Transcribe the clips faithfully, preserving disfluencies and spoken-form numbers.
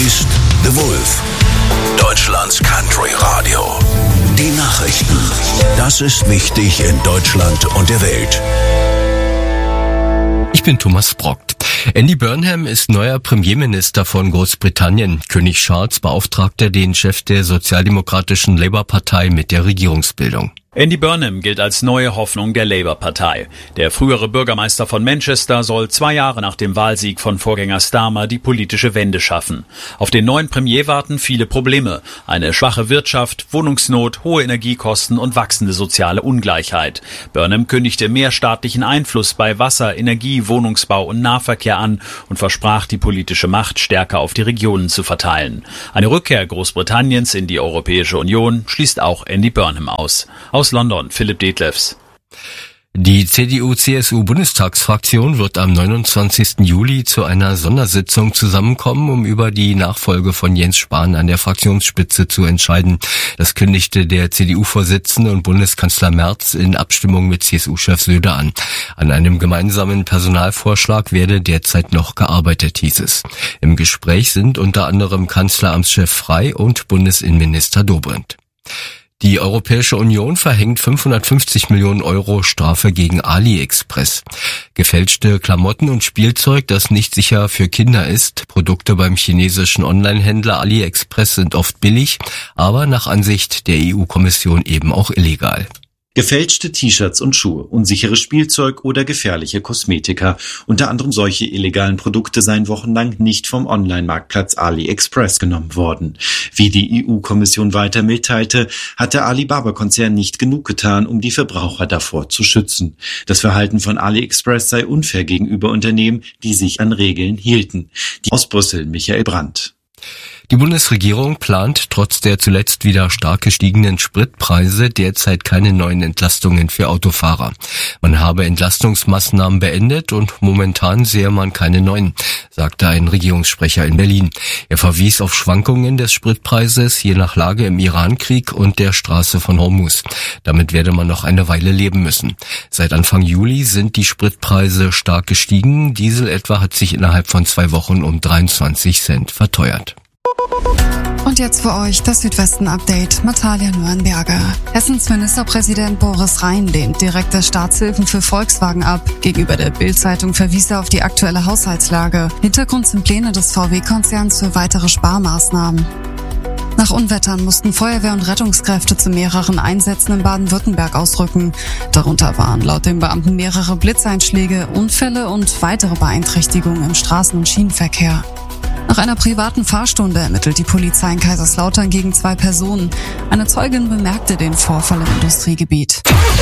ist The Wolf, Deutschlands Country Radio. Die Nachrichten. Das ist wichtig in Deutschland und der Welt. Ich bin Thomas Brockt. Andy Burnham ist neuer Premierminister von Großbritannien. König Charles beauftragte den Chef der sozialdemokratischen Labour-Partei mit der Regierungsbildung. Andy Burnham gilt als neue Hoffnung der Labour-Partei. Der frühere Bürgermeister von Manchester soll zwei Jahre nach dem Wahlsieg von Vorgänger Starmer die politische Wende schaffen. Auf den neuen Premier warten viele Probleme. Eine schwache Wirtschaft, Wohnungsnot, hohe Energiekosten und wachsende soziale Ungleichheit. Burnham kündigte mehr staatlichen Einfluss bei Wasser, Energie, Wohnungsbau und Nahverkehr an und versprach, die politische Macht stärker auf die Regionen zu verteilen. Eine Rückkehr Großbritanniens in die Europäische Union schließt auch Andy Burnham aus. Aus London, Philipp Detlefs. Die C D U-C S U-Bundestagsfraktion wird am neunundzwanzigsten Juli zu einer Sondersitzung zusammenkommen, um über die Nachfolge von Jens Spahn an der Fraktionsspitze zu entscheiden. Das kündigte der C D U-Vorsitzende und Bundeskanzler Merz in Abstimmung mit C S U-Chef Söder an. An einem gemeinsamen Personalvorschlag werde derzeit noch gearbeitet, hieß es. Im Gespräch sind unter anderem Kanzleramtschef Frey und Bundesinnenminister Dobrindt. Die Europäische Union verhängt fünfhundertfünfzig Millionen Euro Strafe gegen AliExpress. Gefälschte Klamotten und Spielzeug, das nicht sicher für Kinder ist. Produkte beim chinesischen Online-Händler AliExpress sind oft billig, aber nach Ansicht der E U-Kommission eben auch illegal. Gefälschte T-Shirts und Schuhe, unsicheres Spielzeug oder gefährliche Kosmetika. Unter anderem solche illegalen Produkte seien wochenlang nicht vom Online-Marktplatz AliExpress genommen worden. Wie die E U-Kommission weiter mitteilte, hat der Alibaba-Konzern nicht genug getan, um die Verbraucher davor zu schützen. Das Verhalten von AliExpress sei unfair gegenüber Unternehmen, die sich an Regeln hielten. Die aus Brüssel, Michael Brandt. Die Bundesregierung plant trotz der zuletzt wieder stark gestiegenen Spritpreise derzeit keine neuen Entlastungen für Autofahrer. Man habe Entlastungsmaßnahmen beendet und momentan sehe man keine neuen, sagte ein Regierungssprecher in Berlin. Er verwies auf Schwankungen des Spritpreises je nach Lage im Irankrieg und der Straße von Hormuz. Damit werde man noch eine Weile leben müssen. Seit Anfang Juli sind die Spritpreise stark gestiegen. Diesel etwa hat sich innerhalb von zwei Wochen um dreiundzwanzig Cent verteuert. Und jetzt für euch das Südwesten-Update. Natalia Nürnberger. Hessens Ministerpräsident Boris Rhein lehnt direkte Staatshilfen für Volkswagen ab. Gegenüber der Bild-Zeitung verwies er auf die aktuelle Haushaltslage. Hintergrund sind Pläne des V W-Konzerns für weitere Sparmaßnahmen. Nach Unwettern mussten Feuerwehr und Rettungskräfte zu mehreren Einsätzen in Baden-Württemberg ausrücken. Darunter waren laut den Beamten mehrere Blitzeinschläge, Unfälle und weitere Beeinträchtigungen im Straßen- und Schienenverkehr. Nach einer privaten Fahrstunde ermittelt die Polizei in Kaiserslautern gegen zwei Personen. Eine Zeugin bemerkte den Vorfall im Industriegebiet.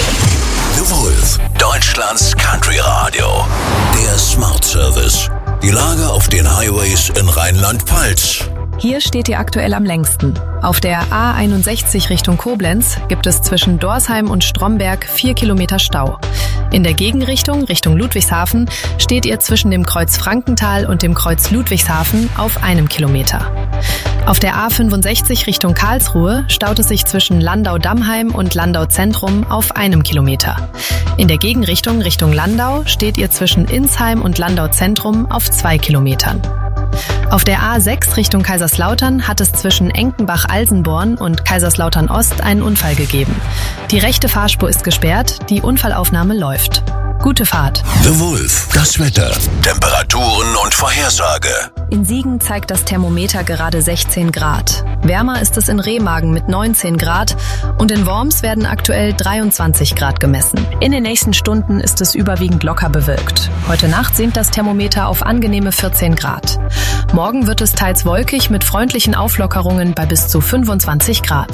The Wolf, Deutschlands Country Radio. Der Smart Service. Die Lage auf den Highways in Rheinland-Pfalz. Hier steht ihr aktuell am längsten. Auf der A einundsechzig Richtung Koblenz gibt es zwischen Dorsheim und Stromberg vier Kilometer Stau. In der Gegenrichtung, Richtung Ludwigshafen, steht ihr zwischen dem Kreuz Frankenthal und dem Kreuz Ludwigshafen auf einem Kilometer. Auf der A fünfundsechzig Richtung Karlsruhe staut es sich zwischen Landau-Dammheim und Landau-Zentrum auf einem Kilometer. In der Gegenrichtung, Richtung Landau, steht ihr zwischen Insheim und Landau-Zentrum auf zwei Kilometern. Auf der A sechs Richtung Kaiserslautern hat es zwischen Enkenbach-Alsenborn und Kaiserslautern-Ost einen Unfall gegeben. Die rechte Fahrspur ist gesperrt, die Unfallaufnahme läuft. Gute Fahrt. The Wolf, das Wetter, Temperaturen und Vorhersage. In Siegen zeigt das Thermometer gerade sechzehn Grad. Wärmer ist es in Remagen mit neunzehn Grad und in Worms werden aktuell dreiundzwanzig Grad gemessen. In den nächsten Stunden ist es überwiegend locker bewölkt. Heute Nacht sinkt das Thermometer auf angenehme vierzehn Grad. Morgen wird es teils wolkig mit freundlichen Auflockerungen bei bis zu fünfundzwanzig Grad.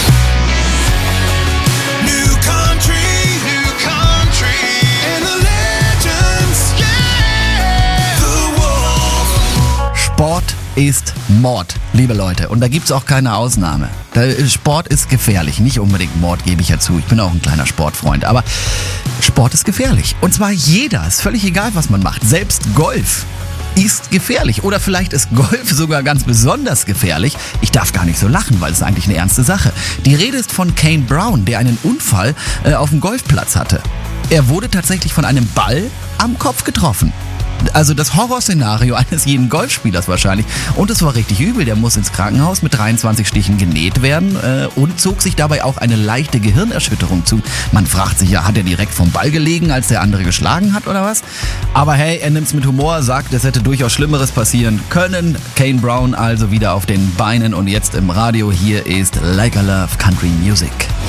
Sport ist Mord, liebe Leute. Und da gibt's auch keine Ausnahme. Sport ist gefährlich. Nicht unbedingt Mord, gebe ich ja zu. Ich bin auch ein kleiner Sportfreund. Aber Sport ist gefährlich. Und zwar jeder. Ist völlig egal, was man macht. Selbst Golf ist gefährlich. Oder vielleicht ist Golf sogar ganz besonders gefährlich. Ich darf gar nicht so lachen, weil es eigentlich eine ernste Sache. Die Rede ist von Kane Brown, der einen Unfall äh, auf dem Golfplatz hatte. Er wurde tatsächlich von einem Ball am Kopf getroffen. Also das Horrorszenario eines jeden Golfspielers wahrscheinlich. Und es war richtig übel. Der muss ins Krankenhaus mit dreiundzwanzig Stichen genäht werden äh, und zog sich dabei auch eine leichte Gehirnerschütterung zu. Man fragt sich ja, hat er direkt vom Ball gelegen, als der andere geschlagen hat oder was? Aber hey, er nimmt's mit Humor, sagt, es hätte durchaus Schlimmeres passieren können. Kane Brown also wieder auf den Beinen und jetzt im Radio. Hier ist Like I Love Country Music.